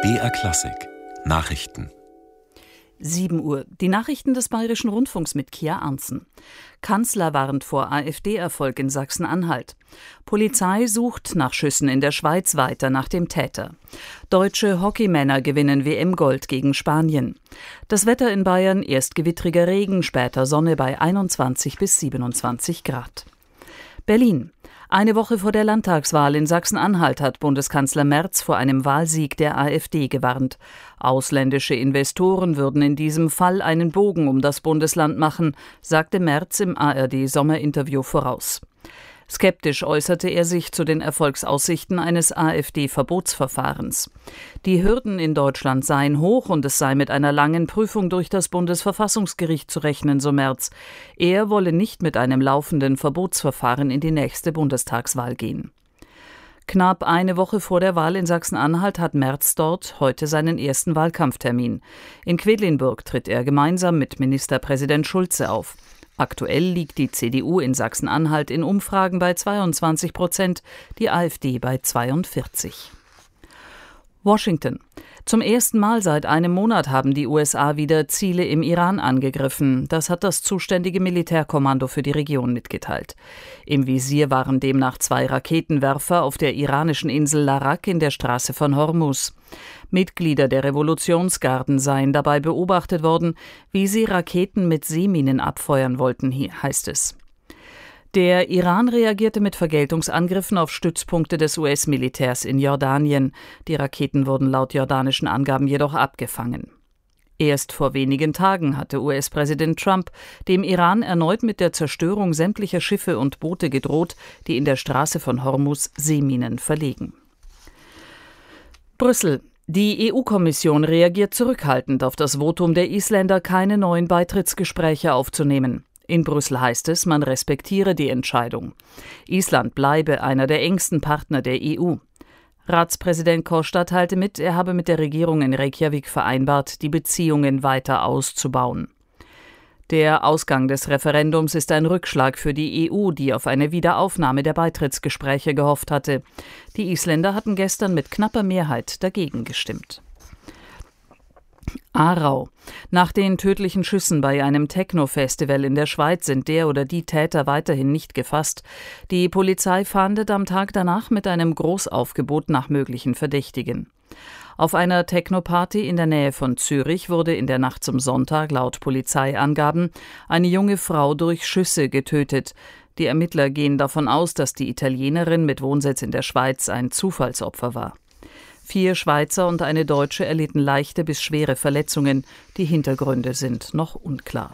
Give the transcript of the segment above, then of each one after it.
BR Klassik Nachrichten 7 Uhr. Die Nachrichten des Bayerischen Rundfunks mit Kia Arntzen. Kanzler warnt vor AfD-Erfolg in Sachsen-Anhalt. Polizei sucht nach Schüssen in der Schweiz weiter nach dem Täter. Deutsche Hockeymänner gewinnen WM-Gold gegen Spanien. Das Wetter in Bayern: erst gewittriger Regen, später Sonne bei 21 bis 27 Grad. Berlin. Eine Woche vor der Landtagswahl in Sachsen-Anhalt hat Bundeskanzler Merz vor einem Wahlsieg der AfD gewarnt. Ausländische Investoren würden in diesem Fall einen Bogen um das Bundesland machen, sagte Merz im ARD-Sommerinterview voraus. Skeptisch äußerte er sich zu den Erfolgsaussichten eines AfD-Verbotsverfahrens. Die Hürden in Deutschland seien hoch und es sei mit einer langen Prüfung durch das Bundesverfassungsgericht zu rechnen, so Merz. Er wolle nicht mit einem laufenden Verbotsverfahren in die nächste Bundestagswahl gehen. Knapp eine Woche vor der Wahl in Sachsen-Anhalt hat Merz dort heute seinen ersten Wahlkampftermin. In Quedlinburg tritt er gemeinsam mit Ministerpräsident Schulze auf. Aktuell liegt die CDU in Sachsen-Anhalt in Umfragen bei 22%, die AfD bei 42%. Washington. Zum ersten Mal seit einem Monat haben die USA wieder Ziele im Iran angegriffen. Das hat das zuständige Militärkommando für die Region mitgeteilt. Im Visier waren demnach 2 Raketenwerfer auf der iranischen Insel Larak in der Straße von Hormuz. Mitglieder der Revolutionsgarden seien dabei beobachtet worden, wie sie Raketen mit Seeminen abfeuern wollten, heißt es. Der Iran reagierte mit Vergeltungsangriffen auf Stützpunkte des US-Militärs in Jordanien. Die Raketen wurden laut jordanischen Angaben jedoch abgefangen. Erst vor wenigen Tagen hatte US-Präsident Trump dem Iran erneut mit der Zerstörung sämtlicher Schiffe und Boote gedroht, die in der Straße von Hormuz Seeminen verlegen. Brüssel. Die EU-Kommission reagiert zurückhaltend auf das Votum der Isländer, keine neuen Beitrittsgespräche aufzunehmen. In Brüssel heißt es, man respektiere die Entscheidung. Island bleibe einer der engsten Partner der EU. Ratspräsident Costa teilte mit, er habe mit der Regierung in Reykjavik vereinbart, die Beziehungen weiter auszubauen. Der Ausgang des Referendums ist ein Rückschlag für die EU, die auf eine Wiederaufnahme der Beitrittsgespräche gehofft hatte. Die Isländer hatten gestern mit knapper Mehrheit dagegen gestimmt. Aarau. Nach den tödlichen Schüssen bei einem Techno-Festival in der Schweiz sind der oder die Täter weiterhin nicht gefasst. Die Polizei fahndet am Tag danach mit einem Großaufgebot nach möglichen Verdächtigen. Auf einer Techno-Party in der Nähe von Zürich wurde in der Nacht zum Sonntag laut Polizeiangaben eine junge Frau durch Schüsse getötet. Die Ermittler gehen davon aus, dass die Italienerin mit Wohnsitz in der Schweiz ein Zufallsopfer war. 4 Schweizer und eine Deutsche erlitten leichte bis schwere Verletzungen. Die Hintergründe sind noch unklar.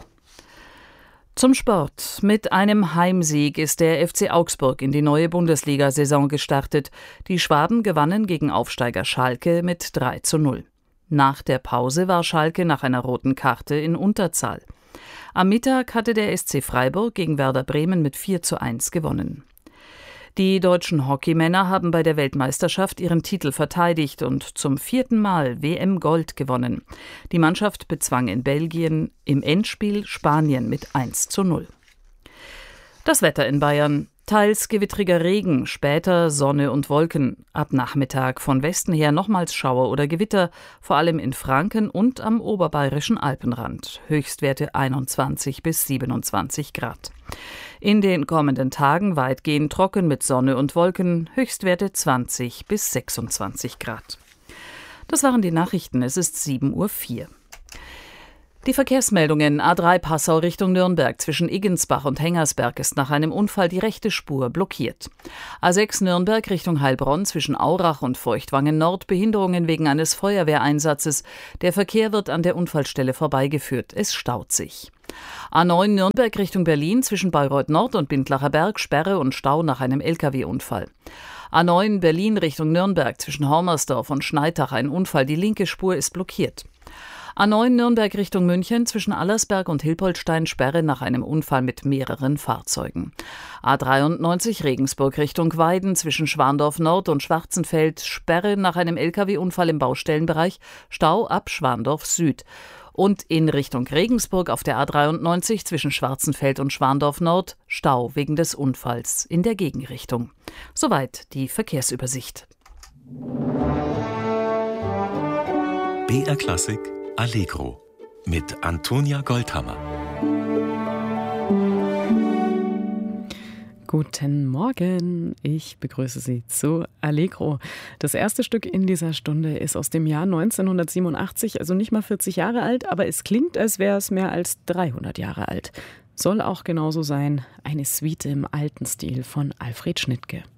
Zum Sport. Mit einem Heimsieg ist der FC Augsburg in die neue Bundesliga-Saison gestartet. Die Schwaben gewannen gegen Aufsteiger Schalke mit 3:0. Nach der Pause war Schalke nach einer roten Karte in Unterzahl. Am Mittag hatte der SC Freiburg gegen Werder Bremen mit 4:1 gewonnen. Die deutschen Hockeymänner haben bei der Weltmeisterschaft ihren Titel verteidigt und zum 4. Mal WM-Gold gewonnen. Die Mannschaft bezwang in Belgien im Endspiel Spanien mit 1:0. Das Wetter in Bayern. Teils gewittriger Regen, später Sonne und Wolken. Ab Nachmittag von Westen her nochmals Schauer oder Gewitter, vor allem in Franken und am oberbayerischen Alpenrand. Höchstwerte 21 bis 27 Grad. In den kommenden Tagen weitgehend trocken mit Sonne und Wolken, Höchstwerte 20 bis 26 Grad. Das waren die Nachrichten, es ist 7:04 Uhr. Die Verkehrsmeldungen: A3 Passau Richtung Nürnberg zwischen Iggensbach und Hengersberg ist nach einem Unfall die rechte Spur blockiert. A6 Nürnberg Richtung Heilbronn zwischen Aurach und Feuchtwangen Nord Behinderungen wegen eines Feuerwehreinsatzes. Der Verkehr wird an der Unfallstelle vorbeigeführt. Es staut sich. A9 Nürnberg Richtung Berlin zwischen Bayreuth Nord und Bindlacher Berg Sperre und Stau nach einem Lkw-Unfall. A9 Berlin Richtung Nürnberg zwischen Hormersdorf und Schneitach ein Unfall. Die linke Spur ist blockiert. A9 Nürnberg Richtung München zwischen Allersberg und Hilpoltstein Sperre nach einem Unfall mit mehreren Fahrzeugen. A93 Regensburg Richtung Weiden zwischen Schwandorf Nord und Schwarzenfeld Sperre nach einem Lkw-Unfall im Baustellenbereich, Stau ab Schwandorf Süd. Und in Richtung Regensburg auf der A93 zwischen Schwarzenfeld und Schwandorf Nord Stau wegen des Unfalls in der Gegenrichtung. Soweit die Verkehrsübersicht. BR Klassik Allegro mit Antonia Goldhammer. Guten Morgen, ich begrüße Sie zu Allegro. Das erste Stück in dieser Stunde ist aus dem Jahr 1987, also nicht mal 40 Jahre alt, aber es klingt, als wäre es mehr als 300 Jahre alt. Soll auch genauso sein, eine Suite im alten Stil von Alfred Schnittke.